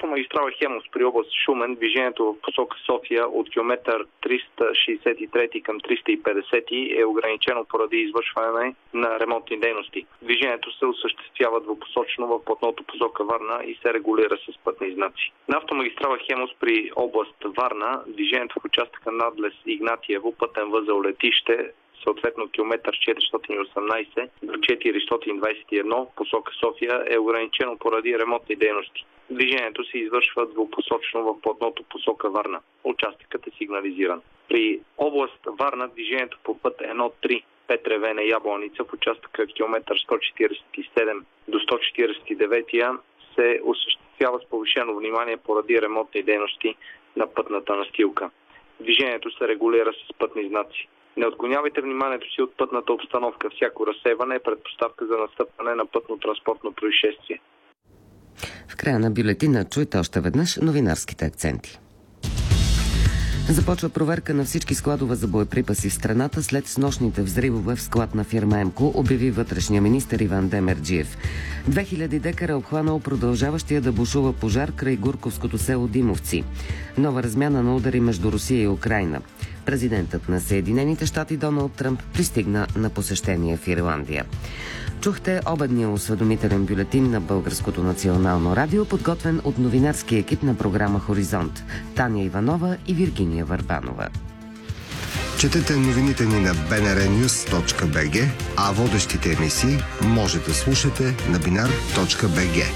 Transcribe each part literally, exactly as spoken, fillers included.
автомагистрала Хемус при област Шумен движението в посока София от километър триста шейсет и трети към триста и петдесети е ограничено поради извършване на ремонтни дейности. Движението се осъществява двупосочно в платното посока Варна и се регулира с пътни знаци. На автомагистрала Хемус при област Варна движението в участъка надлез Игнатиево, пътен възел летище, съответно километър четиристотин и осемнадесет до четиристотин двадесет и едно посока София е ограничено поради ремонтни дейности. Движението се извършва двупосочно в платното посока Варна. Участъкът е сигнализиран. При област Варна движението по път едно три Петревене Ябланица в участъка километър сто четиридесет и седем до сто четиридесет и девет се осъществява с повишено внимание поради ремонтни дейности на пътната настилка. Движението се регулира с пътни знаци. Не отклонявайте вниманието си от пътната обстановка. Всяко разсейване е предпоставка за настъпване на пътно-транспортно происшествие. В края на бюлетина чуйте още веднъж новинарските акценти. Започва проверка на всички складове за боеприпаси в страната след снощните взривове в склад на фирма Емко, обяви вътрешния министър Иван Демерджиев. две хиляди декара обхванал продължаващия да бушува пожар край Гурковското село Димовци. Нова размяна на удари между Русия и Украйна. Президентът на Съединените щати Доналд Тръмп пристигна на посещение в Ирландия. Чухте обедния осведомителен бюлетин на Българското национално радио, подготвен от новинарския екип на програма Хоризонт Таня Иванова и Виргиния Върбанова. Четете новините ни на би ен ар нюз точка би джи, а водещите емисии може да слушате на бинар точка би джи.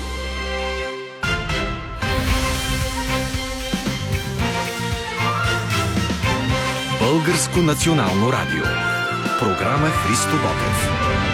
Българско национално радио. Програма Христо Ботев.